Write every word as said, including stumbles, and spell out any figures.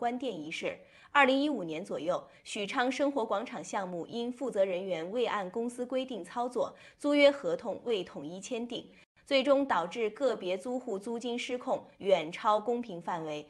关店一事。二零一五年左右，许昌生活广场项目因负责人员未按公司规定操作，租约合同未统一签订，最终导致个别租户租金失控，远超公平范围，